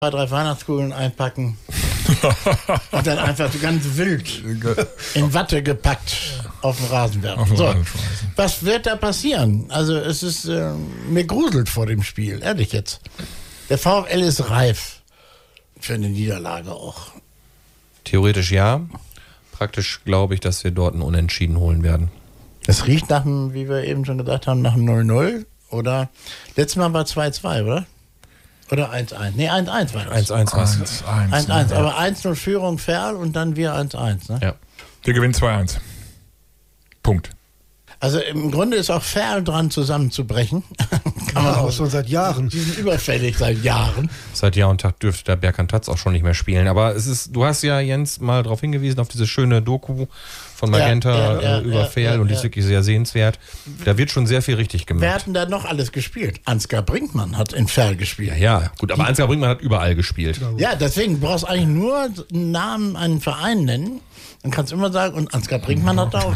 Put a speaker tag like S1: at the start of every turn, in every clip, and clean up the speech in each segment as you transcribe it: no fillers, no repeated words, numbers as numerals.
S1: 2-3 Weihnachtskugeln einpacken und dann einfach so ganz wild in Watte gepackt auf den Rasen werfen. So, was wird da passieren? Also es ist mir gruselt vor dem Spiel, ehrlich jetzt. Der VfL ist reif für eine Niederlage auch.
S2: Theoretisch ja. Praktisch glaube ich, dass wir dort einen Unentschieden holen werden.
S1: Es riecht nach einem, wie wir eben schon gesagt haben, nach einem 0-0. Oder letztes Mal war 2-2, oder? Oder 1-1. Nee, 1-1 war das.
S2: 1-1 war es.
S1: 1-1. Aber 1-0 Führung Ferl und dann wir 1-1. Ne?
S2: Ja.
S3: Wir gewinnen 2-1. Punkt.
S1: Also im Grunde ist auch Ferl dran zusammenzubrechen. Kann man
S4: auch schon seit Jahren.
S1: Die sind überfällig seit Jahren.
S2: Seit Jahr und Tag dürfte der Berkan Tatz auch schon nicht mehr spielen. Aber es ist, du hast ja, Jens, mal darauf hingewiesen, auf diese schöne Doku von Magenta über Ferl und die ist wirklich sehr sehenswert. Da wird schon sehr viel richtig gemacht.
S1: Wer hat denn da noch alles gespielt? Ansgar Brinkmann hat in Ferl gespielt.
S2: Ja, gut, aber Ansgar Brinkmann hat überall gespielt.
S1: Ja, deswegen brauchst du eigentlich nur einen Namen, einen Verein nennen. Dann kannst du immer sagen, und Ansgar Brinkmann hat da auch.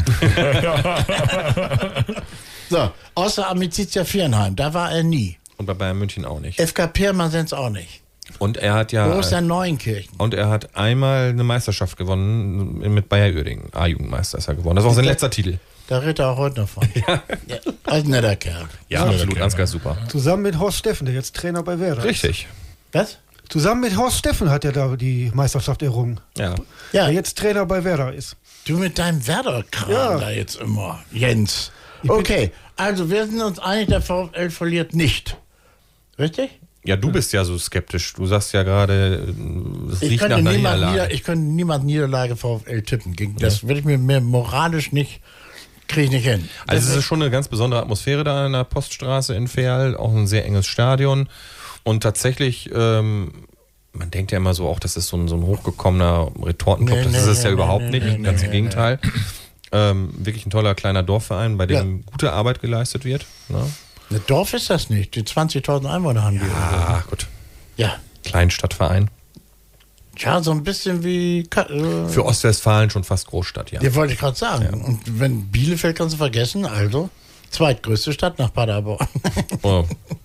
S1: So, außer Amicizia Vierenheim, da war er nie.
S2: Und bei Bayern München auch nicht.
S1: FK Pirmasens auch nicht.
S2: Und er hat ja.
S1: Borussia Neuenkirchen.
S2: Und er hat einmal eine Meisterschaft gewonnen mit Bayer Uerdingen. A-Jugendmeister ist er gewonnen. Das war auch sein letzter Titel.
S1: Da redet er auch heute noch von. Ja. Als ein netter Kerl.
S2: Ja, absolut. Ansgar ist super.
S4: Zusammen mit Horst Steffen, der jetzt Trainer bei Werder ist.
S2: Richtig.
S1: Was?
S4: Zusammen mit Horst Steffen hat er da die Meisterschaft errungen.
S2: Ja.
S4: Der jetzt Trainer bei Werder ist.
S1: Du mit deinem Werder-Kram da jetzt immer, Jens. Okay, also wir sind uns einig, der VfL verliert nicht. Richtig?
S2: Ja, du bist ja so skeptisch. Du sagst ja gerade, es riecht nach einer Niederlage.
S1: Ich könnte niemand Niederlage VfL tippen. Das würde ich mir moralisch nicht, kriege ich nicht hin.
S2: Also es ist schon eine ganz besondere Atmosphäre da in der Poststraße in Ferl, auch ein sehr enges Stadion. Und tatsächlich, man denkt ja immer so, auch das ist so ein hochgekommener Retortenclub. Das ist es ja überhaupt nicht. Ganz im Gegenteil. Wirklich ein toller kleiner Dorfverein, bei dem gute Arbeit geleistet wird. Ne?
S1: Ein Dorf ist das nicht. Die 20.000 Einwohner haben die.
S2: Ja, gut.
S1: Ja.
S2: Kleinstadtverein.
S1: Ja, so ein bisschen wie...
S2: Für Ostwestfalen schon fast Großstadt, ja.
S1: Ja, wollte ich gerade sagen.
S2: Ja.
S1: Und wenn Bielefeld kannst du vergessen, also zweitgrößte Stadt nach Paderborn.
S2: Oh.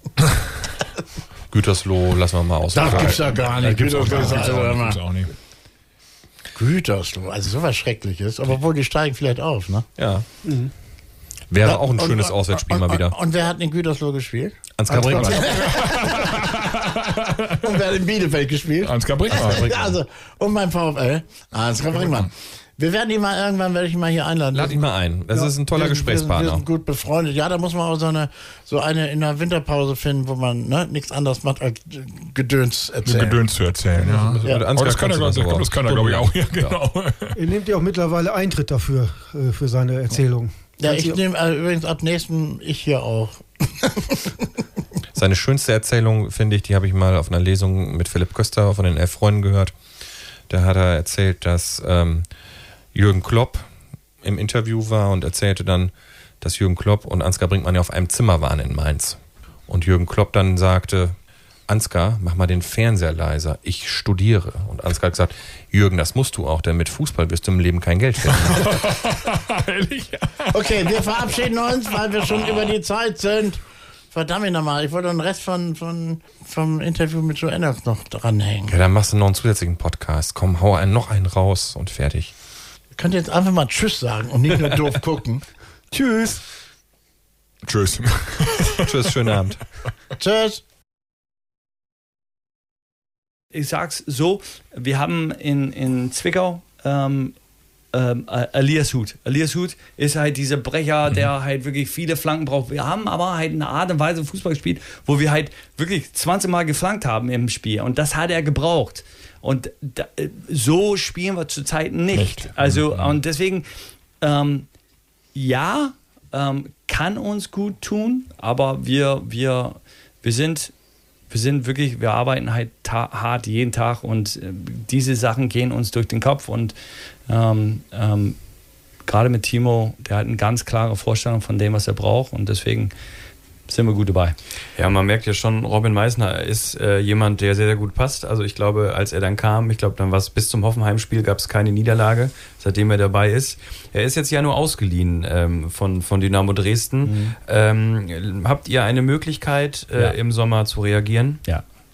S2: Gütersloh lassen wir mal aus.
S1: Das gibt's ja gar nicht.
S3: Gibt's auch nicht.
S1: Gütersloh, also sowas Schreckliches. Aber wohl, die steigen vielleicht auf, ne?
S2: Ja. Wäre auch ein schönes Auswärtsspiel mal wieder.
S1: Und wer hat in Gütersloh gespielt?
S2: Ansgar Brinkmann.
S1: Und wer hat in Bielefeld gespielt?
S3: Ansgar Brinkmann.
S1: Also, und beim VfL? Ansgar Brinkmann. Wir werden ihn mal irgendwann, werde ich ihn mal hier einladen.
S2: Lad ihn mal ein. Das ist ein toller Gesprächspartner.
S1: Wir sind gut befreundet. Ja, da muss man auch so eine in der Winterpause finden, wo man nichts anderes macht als Gedöns erzählen.
S3: Gedöns zu erzählen, ja.
S2: Aber
S3: das kann er, glaube ich, auch. Ja, genau.
S4: Er nimmt ja auch mittlerweile Eintritt dafür, für seine Erzählung.
S1: Ja, ich nehme übrigens ab nächsten ich hier auch.
S2: Seine schönste Erzählung, finde ich, die habe ich mal auf einer Lesung mit Philipp Köster von den 11 Freunden gehört. Da hat er erzählt, dass Jürgen Klopp im Interview war und erzählte dann, dass Jürgen Klopp und Ansgar Brinkmann ja auf einem Zimmer waren in Mainz. Und Jürgen Klopp dann sagte, Ansgar, mach mal den Fernseher leiser, ich studiere. Und Ansgar hat gesagt, Jürgen, das musst du auch, denn mit Fußball wirst du im Leben kein Geld verdienen.
S1: Okay, wir verabschieden uns, weil wir schon über die Zeit sind. Verdammt nochmal, ich wollte den Rest vom Interview mit Joe Ennox noch dranhängen.
S2: Ja, dann machst du noch einen zusätzlichen Podcast. Komm, hau noch einen raus und fertig.
S1: Ihr könnt jetzt einfach mal Tschüss sagen und nicht nur doof gucken.
S4: Tschüss.
S3: Tschüss.
S2: Tschüss, schönen Abend.
S1: Tschüss.
S5: Ich sag's so, wir haben in Zwickau Elias Huth. Elias Huth ist halt dieser Brecher, der halt wirklich viele Flanken braucht. Wir haben aber halt eine Art und Weise Fußball gespielt, wo wir halt wirklich 20 Mal geflankt haben im Spiel. Und das hat er gebraucht. Und so spielen wir zurzeit nicht. Also, und deswegen, kann uns gut tun, aber wir sind wirklich, wir arbeiten halt hart jeden Tag und diese Sachen gehen uns durch den Kopf und gerade mit Timo, der hat eine ganz klare Vorstellung von dem, was er braucht und deswegen sind wir gut dabei.
S6: Ja, man merkt ja schon, Robin Meissner ist jemand, der sehr, sehr gut passt. Also ich glaube, als er dann kam, dann war es bis zum Hoffenheim-Spiel, gab es keine Niederlage, seitdem er dabei ist. Er ist jetzt ja nur ausgeliehen von Dynamo Dresden. Habt ihr eine Möglichkeit, im Sommer zu reagieren?
S5: Ja.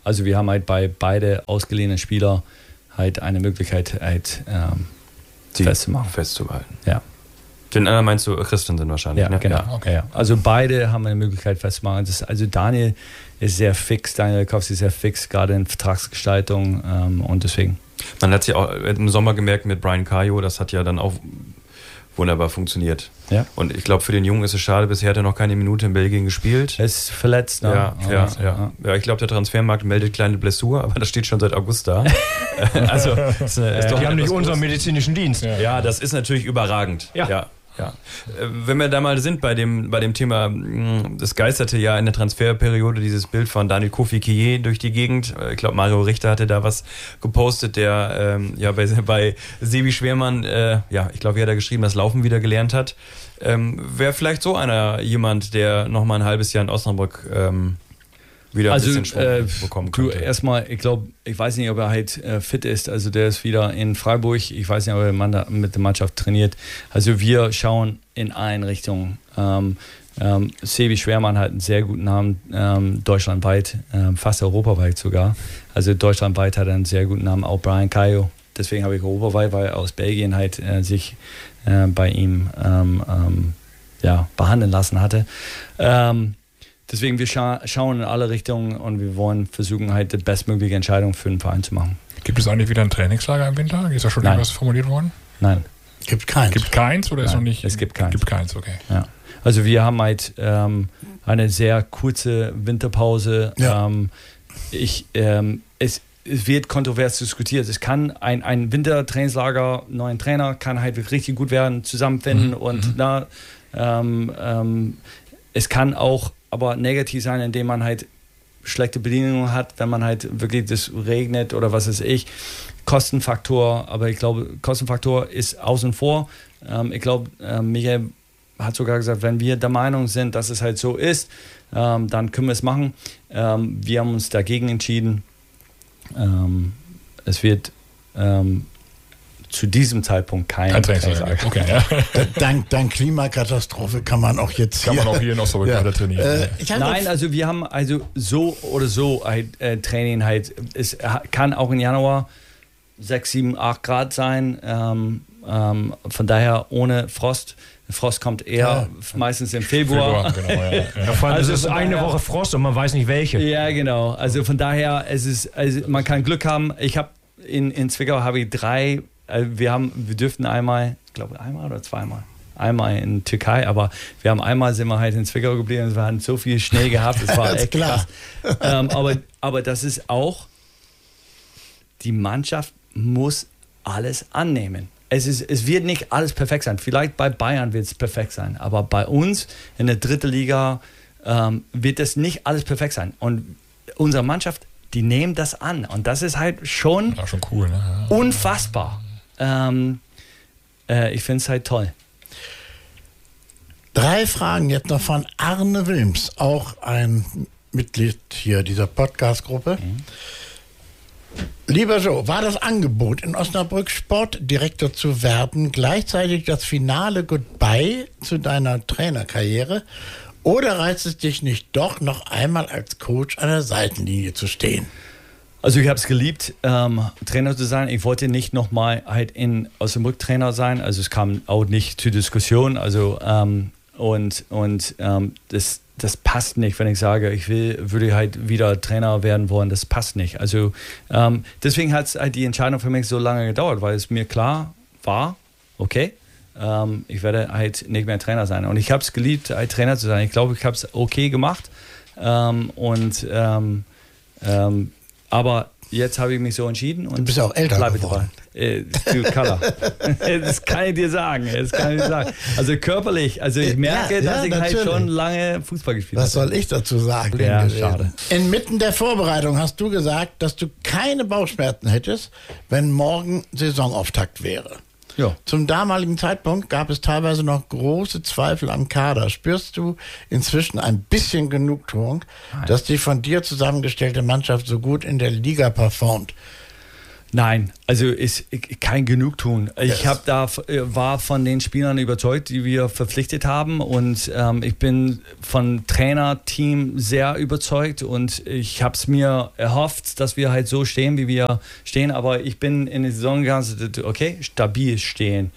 S5: Also wir haben halt bei beide ausgeliehenen Spieler halt eine Möglichkeit halt
S6: festzuhalten.
S5: Ja.
S6: Den anderen meinst du Christensen wahrscheinlich,
S5: Ja,
S6: ne?
S5: genau.
S6: Ja, okay.
S5: Ja. Also beide haben eine Möglichkeit festzumachen. Also Daniel ist sehr fix, Daniel Lekowski ist sehr fix, gerade in Vertragsgestaltung und deswegen.
S6: Man hat es ja auch im Sommer gemerkt mit Brian Caio, das hat ja dann auch wunderbar funktioniert.
S5: Ja.
S6: Und ich glaube, für den Jungen ist es schade, bisher hat er noch keine Minute in Belgien gespielt.
S5: Er ist verletzt, ne?
S6: Ja, ich glaube, der Transfermarkt meldet kleine Blessur, aber das steht schon seit August da. Also, ist doch
S7: die haben nicht unseren medizinischen Dienst.
S6: Ja, das ist natürlich überragend. Ja. Wenn wir da mal sind bei dem Thema, das geisterte ja in der Transferperiode dieses Bild von Daniel Kofi-Kié durch die Gegend. Ich glaube, Mario Richter hatte da was gepostet, der bei Sebi Schwermann, ich glaube, wie hat er geschrieben, das Laufen wieder gelernt hat. Wäre vielleicht so jemand, der noch mal ein halbes Jahr in Osnabrück wieder ein bisschen Schwung bekommen könnte.
S5: Erstmal, ich weiß nicht, ob er halt fit ist. Also der ist wieder in Freiburg. Ich weiß nicht, ob er mit der Mannschaft trainiert. Also wir schauen in allen Richtungen. Sebi Schwermann hat einen sehr guten Namen, deutschlandweit, fast europaweit sogar. Also deutschlandweit hat er einen sehr guten Namen, auch Brian Caio. Deswegen habe ich europaweit, weil er aus Belgien halt sich bei ihm behandeln lassen hatte. Deswegen, wir schauen in alle Richtungen und wir wollen versuchen, halt die bestmögliche Entscheidung für den Verein zu machen.
S3: Gibt es eigentlich wieder ein Trainingslager im Winter? Ist da schon irgendwas formuliert worden?
S5: Nein.
S1: Gibt keins.
S3: Gibt keins oder ist noch nicht?
S5: Es gibt keins.
S3: Gibt keins, okay.
S5: Ja. Also wir haben halt eine sehr kurze Winterpause.
S1: Ja.
S5: Es wird kontrovers diskutiert. Es kann ein Wintertrainingslager, neuen Trainer, kann halt richtig gut werden, zusammenfinden und es kann auch aber negativ sein, indem man halt schlechte Bedingungen hat, wenn man halt wirklich das regnet oder was weiß ich. Kostenfaktor, aber ich glaube, Kostenfaktor ist außen vor. Ich glaube, Michael hat sogar gesagt, wenn wir der Meinung sind, dass es halt so ist, dann können wir es machen. Wir haben uns dagegen entschieden. Es wird zu diesem Zeitpunkt kein Trainingslager.
S3: Okay, ja.
S1: Dank Klimakatastrophe kann man auch jetzt
S3: hier in Osnabrück weiter trainieren.
S5: Nein, also wir haben also so oder so Training halt. Es kann auch im Januar 6, 7, 8 Grad sein. Von daher ohne Frost. Der Frost kommt eher meistens im Februar.
S7: Genau, ja. Also es ist eine Woche Frost und man weiß nicht welche.
S5: Ja, genau. Also von daher, man kann Glück haben. Ich habe in Zwickau habe ich 3. Wir dürften einmal, ich glaube einmal oder zweimal. Einmal in Türkei, aber sind wir halt in Zwickau geblieben. Wir hatten so viel Schnee gehabt, das war echt krass. Aber das ist auch, die Mannschaft muss alles annehmen. Es wird nicht alles perfekt sein. Vielleicht bei Bayern wird es perfekt sein, aber bei uns in der 3. Liga wird es nicht alles perfekt sein. Und unsere Mannschaft, die nehmen das an. Und das ist halt schon
S3: cool, ne?
S5: Unfassbar. Ich finde es halt toll.
S1: 3 Fragen jetzt noch von Arne Wilms, auch ein Mitglied hier dieser Podcast-Gruppe. Lieber Joe, war das Angebot, in Osnabrück Sportdirektor zu werden, gleichzeitig das finale Goodbye zu deiner Trainerkarriere? Oder reizt es dich nicht doch, noch einmal als Coach an der Seitenlinie zu stehen?
S5: Also ich habe es geliebt, Trainer zu sein. Ich wollte nicht nochmal halt in Osnabrück Trainer sein. Also es kam auch nicht zur Diskussion. Also das passt nicht, wenn ich sage, würde halt wieder Trainer werden wollen. Das passt nicht. Also deswegen hat halt die Entscheidung für mich so lange gedauert, weil es mir klar war, okay, ich werde halt nicht mehr Trainer sein. Und ich habe es geliebt, halt Trainer zu sein. Ich glaube, ich habe es okay gemacht. Aber jetzt habe ich mich so entschieden und
S1: du bist ja auch älter geworden.
S5: Du Color. Das kann ich dir sagen. Also körperlich, ich merke, dass ich
S1: natürlich
S5: halt schon lange Fußball gespielt habe.
S1: Was soll ich dazu sagen?
S5: Ja, schade.
S1: Inmitten der Vorbereitung hast du gesagt, dass du keine Bauchschmerzen hättest, wenn morgen Saisonauftakt wäre.
S5: Ja.
S1: Zum damaligen Zeitpunkt gab es teilweise noch große Zweifel am Kader. Spürst du inzwischen ein bisschen Genugtuung, dass die von dir zusammengestellte Mannschaft so gut in der Liga performt?
S5: Nein, also ist kein Genugtun. Ich war von den Spielern überzeugt, die wir verpflichtet haben, und ich bin von Trainerteam sehr überzeugt, und ich habe es mir erhofft, dass wir halt so stehen, wie wir stehen, aber ich bin in die Saison gegangen, okay, stabil stehen,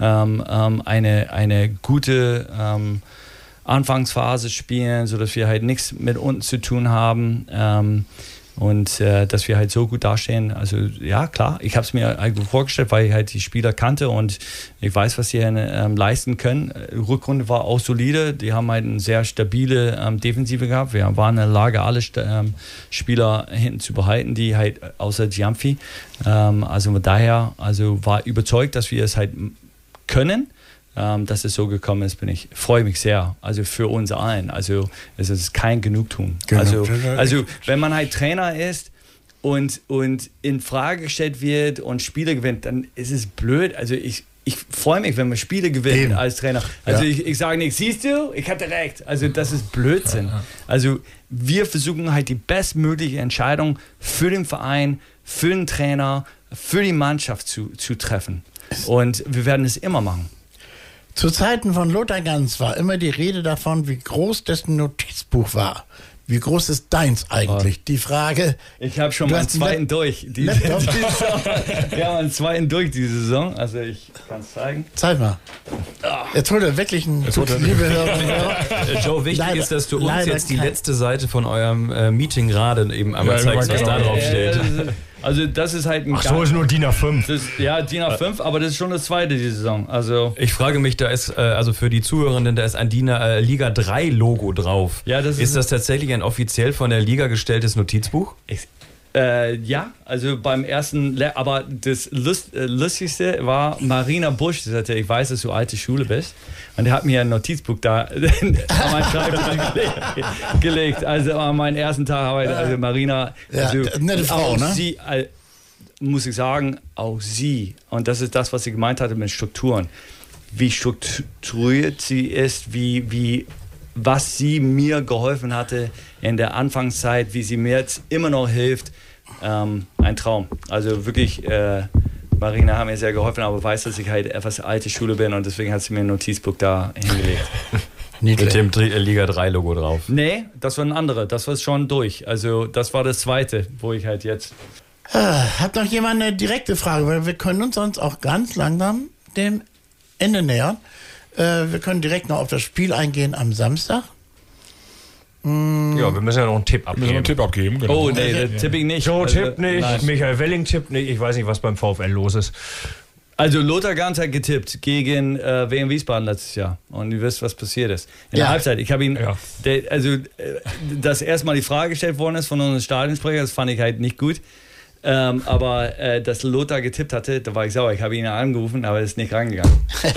S5: eine gute Anfangsphase spielen, sodass wir halt nichts mit uns zu tun haben. Und dass wir halt so gut dastehen. Also ja, klar, ich habe es mir halt gut vorgestellt, weil ich halt die Spieler kannte und ich weiß, was sie leisten können. Rückrunde war auch solide. Die haben halt eine sehr stabile Defensive gehabt. Wir waren in der Lage, alle Spieler hinten zu behalten, die halt außer Giamfi. Also daher, war überzeugt, dass wir es halt können. Dass es so gekommen ist, freue mich sehr. Also für uns allen. Also es ist kein Genugtun.
S1: Genau.
S5: Also wenn man halt Trainer ist und in Frage gestellt wird und Spiele gewinnt, dann ist es blöd. Also ich freue mich, wenn wir Spiele gewinnen als Trainer. Also ich sage nicht, siehst du, ich hatte recht. Also das ist Blödsinn. Also wir versuchen halt die bestmögliche Entscheidung für den Verein, für den Trainer, für die Mannschaft zu treffen. Und wir werden es immer machen.
S1: Zu Zeiten von Lothar Ganz war immer die Rede davon, wie groß dessen Notizbuch war. Wie groß ist deins eigentlich? Die Frage...
S5: Ich habe schon mal einen zweiten durch. Wir haben einen zweiten durch diese Saison. Also ich kann es zeigen.
S1: Zeig mal. Jetzt holt er wirklich einen... Liebe Hörerinnen und Hörer.
S6: Joe, wichtig ist, dass du uns jetzt die letzte Seite von eurem Meeting gerade eben einmal zeigst, was da drauf steht.
S5: Also das ist halt ein...
S7: Ach so, ist nur DIN A5.
S5: DIN A5, aber das ist schon das zweite die Saison. Also
S6: ich frage mich, da ist, also für die Zuhörenden, da ist ein Liga 3 Logo drauf. Ja, ist das tatsächlich ein offiziell von der Liga gestelltes Notizbuch?
S5: Ja, also beim ersten, aber das Lustigste war Marina Busch, die sagte, ich weiß, dass du alte Schule bist, und der hat mir ein Notizbuch da an meinen Schreibtisch gelegt. Also an meinen ersten Tag, also Marina,
S1: nette Frau, ne?
S5: Sie, muss ich sagen, auch sie, und das ist das, was sie gemeint hatte mit Strukturen, wie strukturiert sie ist, was sie mir geholfen hatte in der Anfangszeit, wie sie mir jetzt immer noch hilft, ein Traum. Also wirklich, Marina hat mir sehr geholfen, aber weiß, dass ich halt etwas alte Schule bin, und deswegen hat sie mir ein Notizbuch da hingelegt.
S6: Mit dem Liga 3 Logo drauf.
S5: Nee, das war ein anderer, das war schon durch. Also das war das zweite, wo ich halt jetzt...
S1: Hat noch jemand eine direkte Frage, weil wir können uns sonst auch ganz langsam dem Ende nähern. Wir können direkt noch auf das Spiel eingehen am Samstag.
S7: Ja, wir müssen ja noch einen Tipp abgeben.
S3: Genau.
S5: Oh, nee, das tippe ich nicht.
S7: Joe tippt nicht,
S5: nein.
S7: Michael Welling tippt nicht. Ich weiß nicht, was beim VfL los ist.
S5: Also Lothar Ganz hat getippt gegen WM Wiesbaden letztes Jahr. Und ihr wisst, was passiert ist. In der Halbzeit. Ich habe ihn, dass erstmal die Frage gestellt worden ist von unserem Stadionsprecher, das fand ich halt nicht gut. Aber dass Lothar getippt hatte, da war ich sauer. Ich habe ihn angerufen, aber er ist nicht rangegangen.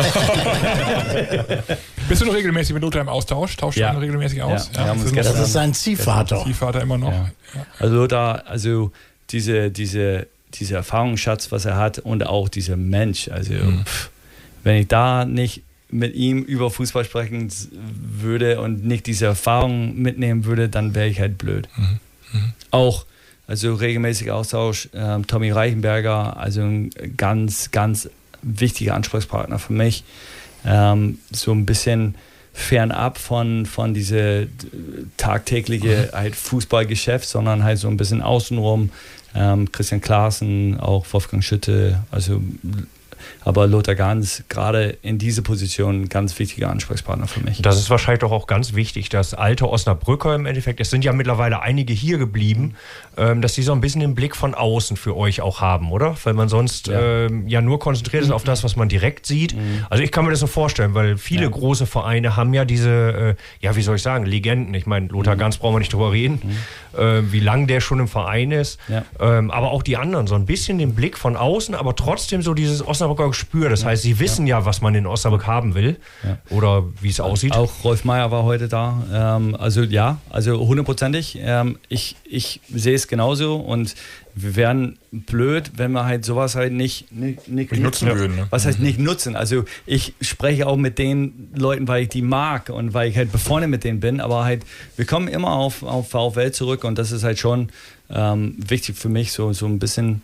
S3: Bist du noch regelmäßig mit Lothar im Austausch? Tauscht du ihn regelmäßig aus?
S1: Ja. Das ist sein Ziehvater.
S3: Ziehvater immer noch. Ja.
S5: Also Lothar, diese Erfahrungsschatz, was er hat, und auch dieser Mensch. Also wenn ich da nicht mit ihm über Fußball sprechen würde und nicht diese Erfahrung mitnehmen würde, dann wäre ich halt blöd. Auch regelmäßiger Austausch. Tommy Reichenberger, also ein ganz, ganz wichtiger Ansprechpartner für mich. So ein bisschen fernab von diese tagtägliche halt Fußballgeschäft, sondern halt so ein bisschen außenrum. Christian Klaassen, auch Wolfgang Schütte, aber Lothar Ganz, gerade in diese Position, ein ganz wichtiger Ansprechpartner für mich.
S7: Das ist wahrscheinlich doch auch ganz wichtig, dass alte Osnabrücker im Endeffekt, es sind ja mittlerweile einige hier geblieben, dass die so ein bisschen den Blick von außen für euch auch haben, oder? Weil man sonst nur konzentriert ist auf das, was man direkt sieht. Also ich kann mir das so vorstellen, weil viele große Vereine haben ja diese, wie soll ich sagen, Legenden. Ich meine, Lothar Ganz brauchen wir nicht drüber reden, wie lange der schon im Verein ist. Ja. Aber auch die anderen, so ein bisschen den Blick von außen, aber trotzdem so dieses Osnabrücker Gespür. Das heißt, sie wissen ja, was man in Osnabrück haben will oder wie es aussieht.
S5: Auch Rolf Meyer war heute da. Also hundertprozentig. Ich sehe es genauso, und wir wären blöd, wenn wir halt sowas halt nicht
S3: nutzen würden. Ne?
S5: Was heißt nicht nutzen? Also ich spreche auch mit den Leuten, weil ich die mag und weil ich halt befreundet mit denen bin, aber halt wir kommen immer auf VfL zurück, und das ist halt schon wichtig für mich, so ein bisschen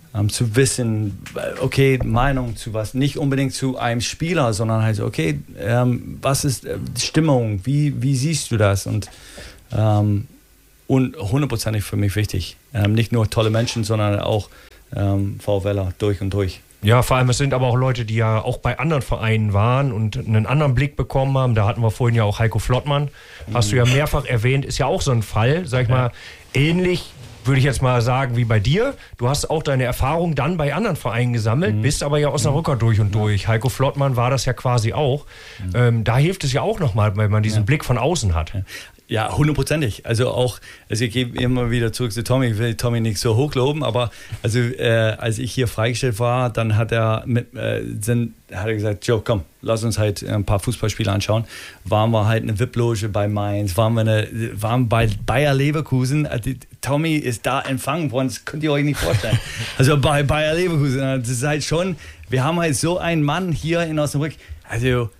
S5: zu wissen, okay, Meinung zu was, nicht unbedingt zu einem Spieler, sondern halt, okay, was ist die Stimmung, wie siehst du das? Und hundertprozentig für mich wichtig. Nicht nur tolle Menschen, sondern auch VfLer durch und durch.
S7: Ja, vor allem, es sind aber auch Leute, die ja auch bei anderen Vereinen waren und einen anderen Blick bekommen haben. Da hatten wir vorhin ja auch Heiko Flottmann. Hast du ja mehrfach erwähnt, ist ja auch so ein Fall, sag ich mal, ähnlich, würde ich jetzt mal sagen, wie bei dir. Du hast auch deine Erfahrung dann bei anderen Vereinen gesammelt, bist aber ja Osnabrücker durch und durch. Heiko Flottmann war das ja quasi auch. Da hilft es ja auch nochmal, weil man diesen Blick von außen hat.
S5: Ja, hundertprozentig. Also ich gebe immer wieder zurück zu Tommy, ich will Tommy nicht so hochloben, aber als ich hier freigestellt war, dann hat er gesagt, Joe, komm, lass uns halt ein paar Fußballspiele anschauen. Waren wir halt eine VIP-Loge bei Mainz, waren bei Bayer Leverkusen. Tommy ist da empfangen worden, das könnt ihr euch nicht vorstellen. Also bei Bayer Leverkusen, das ist halt schon, wir haben halt so einen Mann hier in Osnabrück, also,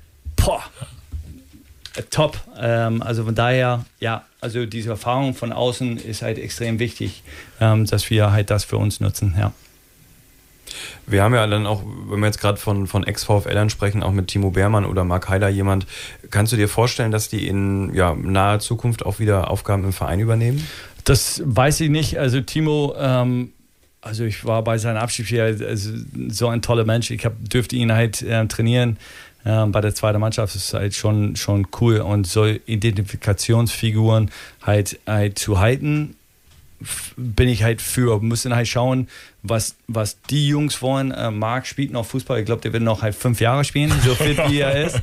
S5: top. Also von daher, ja, also diese Erfahrung von außen ist halt extrem wichtig, dass wir halt das für uns nutzen, ja.
S6: Wir haben ja dann auch, wenn wir jetzt gerade von Ex-VfLern sprechen, auch mit Timo Beermann oder Marc Heider jemand, kannst du dir vorstellen, dass die in naher Zukunft auch wieder Aufgaben im Verein übernehmen?
S5: Das weiß ich nicht. Also Timo, also ich war bei seinem Abschiedsspiel, also so ein toller Mensch. Ich dürfte ihn halt trainieren. Bei der zweiten Mannschaft ist halt schon cool, und so Identifikationsfiguren halt zu halten, bin ich halt für. Wir müssen halt schauen, was die Jungs wollen. Marc spielt noch Fußball, ich glaube, der wird noch halt 5 Jahre spielen, so fit wie er ist.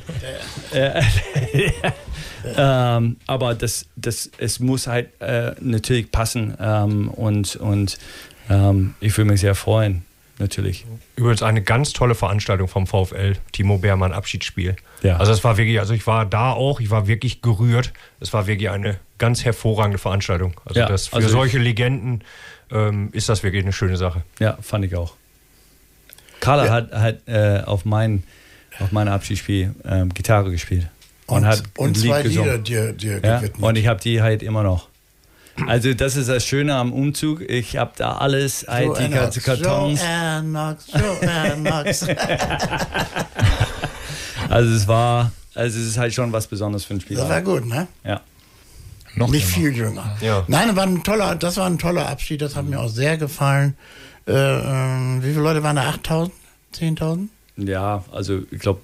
S5: Aber es muss halt natürlich passen, und ich würde mich sehr freuen. Natürlich.
S7: Übrigens eine ganz tolle Veranstaltung vom VfL, Timo Beermann Abschiedsspiel.
S5: Ja.
S7: Also es war wirklich, ich war da auch, ich war wirklich gerührt. Es war wirklich eine ganz hervorragende Veranstaltung. Also für solche Legenden ist das wirklich eine schöne Sache.
S5: Ja, fand ich auch. Carla hat auf mein Abschiedsspiel Gitarre gespielt. Und hat ein Lied
S1: 2
S5: gesungen.
S1: Lieder dir gewidmet.
S5: Und ich habe die halt immer noch. Also das ist das Schöne am Umzug. Ich habe da alles, die ganzen Kartons. Also es ist halt schon was Besonderes für ein Spieler.
S1: Das war gut, ne?
S5: Ja.
S3: Noch
S1: Nicht
S3: immer.
S1: viel jünger.
S7: Ja.
S1: Nein, das war ein toller Abschied, das hat mir auch sehr gefallen. Wie viele Leute waren da? 8.000? 10.000?
S5: Ja, also ich glaube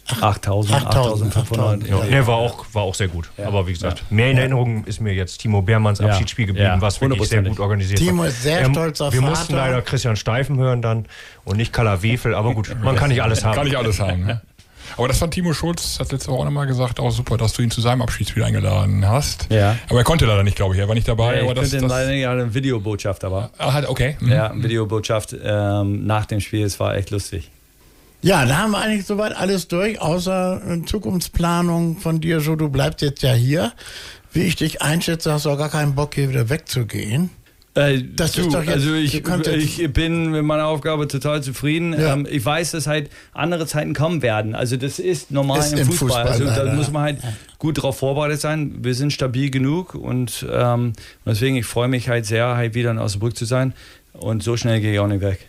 S5: 8.500.
S7: Ja. Nee, war auch sehr gut.
S5: Ja.
S7: Aber wie gesagt, mehr in Erinnerung ist mir jetzt Timo Beermanns Abschiedsspiel geblieben, was wirklich sehr gut organisiert
S1: Timo
S7: war.
S1: ist sehr stolz auf
S7: Wir
S1: Vater.
S7: mussten leider Christian Steifen hören dann und nicht Kalla Wefel, aber gut, man kann nicht alles haben.
S3: Kann nicht alles haben. Ne? Aber das fand Timo Schulz, hat letzte Woche auch nochmal gesagt, auch super, dass du ihn zu seinem Abschiedsspiel eingeladen hast.
S5: Ja.
S3: Aber er konnte leider nicht, glaube ich. Er war nicht dabei.
S5: Ja,
S3: aber
S5: ich könnte leider nicht, eine Videobotschaft, aber.
S3: Okay. Mhm.
S5: Ja, eine Videobotschaft nach dem Spiel, es war echt lustig.
S1: Ja, da haben wir eigentlich soweit alles durch, außer Zukunftsplanung von dir, Joe, du bleibst jetzt ja hier. Wie ich dich einschätze, hast du auch gar keinen Bock, hier wieder wegzugehen. Das ist doch jetzt,
S5: also ich bin mit meiner Aufgabe total zufrieden.
S1: Ja.
S5: Ich weiß, dass halt andere Zeiten kommen werden. Also das ist normal
S1: Ist
S5: im
S1: im
S5: Fußball. Also
S1: Fußball,
S5: da
S1: ja.
S5: muss man halt gut darauf vorbereitet sein. Wir sind stabil genug, und deswegen, ich freue mich halt sehr, halt wieder in Osnabrück zu sein. Und so schnell gehe ich auch nicht weg.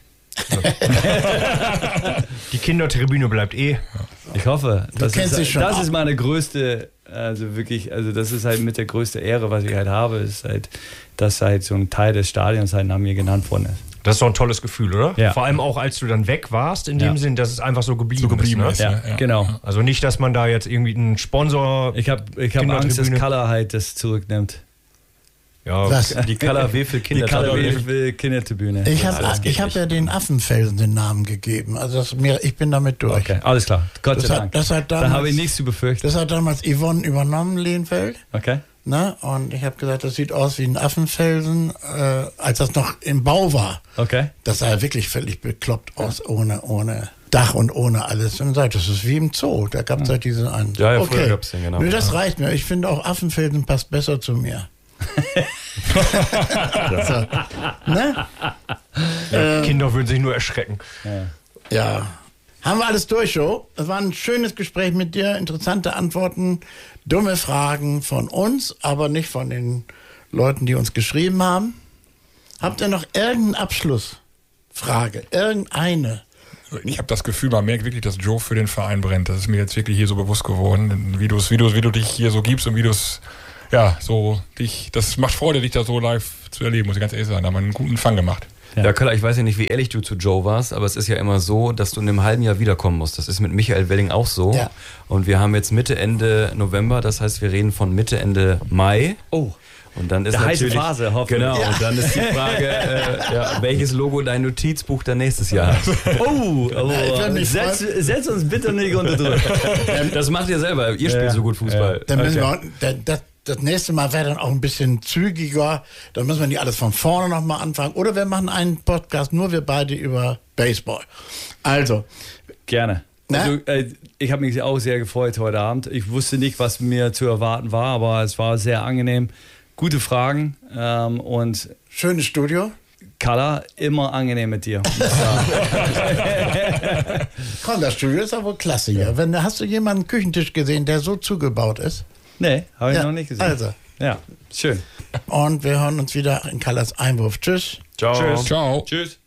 S7: Die Kindertribüne bleibt eh.
S5: Ich hoffe. Das
S1: schon
S5: ist meine größte, also wirklich, also das ist halt mit der größte Ehre, was ich halt habe, ist halt, dass halt so ein Teil des Stadions halt nach mir genannt worden ist.
S7: Das ist doch ein tolles Gefühl, oder?
S5: Ja.
S7: Vor allem auch, als du dann weg warst, in dem Sinn, dass es einfach so geblieben, ist. Ne?
S5: Ja, genau.
S7: Also nicht, dass man da jetzt irgendwie einen Sponsor...
S5: Ich hab Angst, dass Color halt das zurücknimmt.
S7: Ja,
S1: Was?
S6: Die Kalla Wefel
S5: Die Color
S6: Kindertribüne.
S5: Kindertribüne.
S1: Ich hab ja den Affenfelsen den Namen gegeben. Also ich bin damit durch.
S5: Okay, alles klar. Gott sei Dank.
S1: Das hat
S5: Da habe ich nichts zu befürchten.
S1: Das hat damals Yvonne übernommen, Lehnfeld.
S5: Okay.
S1: Ne? Und ich habe gesagt, das sieht aus wie ein Affenfelsen, als das noch im Bau war.
S5: Okay.
S1: Das sah wirklich völlig bekloppt aus, ohne Dach und ohne alles. Und sagt, das ist wie im Zoo. Da gab es halt diese einen.
S6: Ja, früher gab es den, genau.
S1: Nö, das reicht mir. Ich finde auch Affenfelsen passt besser zu mir. So. Ne?
S7: Kinder würden sich nur erschrecken.
S1: Ja. Haben wir alles durch, Joe? Es war ein schönes Gespräch mit dir, interessante Antworten, dumme Fragen von uns, aber nicht von den Leuten, die uns geschrieben haben. Habt ihr noch irgendeinen Abschluss? Frage, irgendeine.
S3: Ich habe das Gefühl, man merkt wirklich, dass Joe für den Verein brennt. Das ist mir jetzt wirklich hier so bewusst geworden, wie du dich hier so gibst und wie du es, das macht Freude, dich da so live zu erleben, muss ich ganz ehrlich sagen. Da haben wir einen guten Fang gemacht.
S6: Ja, Köller, ich weiß ja nicht, wie ehrlich du zu Joe warst, aber es ist ja immer so, dass du in einem halben Jahr wiederkommen musst. Das ist mit Michael Welling auch so. Ja. Und wir haben jetzt Mitte, Ende November, das heißt, wir reden von Mitte, Ende Mai.
S5: Oh.
S6: Und dann ist
S5: der
S6: natürlich,
S5: heiße Phase, hoffentlich.
S6: Genau, und dann ist die Frage, welches Logo dein Notizbuch dann nächstes Jahr hat.
S5: Setz uns bitte nicht unter Druck.
S6: Das macht ihr selber, ihr spielt so gut Fußball.
S1: Dann müssen wir, das nächste Mal wäre dann auch ein bisschen zügiger. Dann müssen wir nicht alles von vorne nochmal anfangen. Oder wir machen einen Podcast, nur wir beide über Baseball. Also.
S5: Gerne. Also, ich habe mich auch sehr gefreut heute Abend. Ich wusste nicht, was mir zu erwarten war, aber es war sehr angenehm. Gute Fragen und
S1: schönes Studio.
S5: Kalla, immer angenehm mit dir.
S1: Komm, das Studio ist aber klasse hier. Hast du jemanden Küchentisch gesehen, der so zugebaut ist?
S5: Nee, habe ich noch nicht gesehen.
S1: Also.
S5: Ja, schön.
S1: Und wir hören uns wieder in Kallas Einwurf. Tschüss.
S6: Ciao.
S3: Tschüss. Ciao.
S6: Tschüss.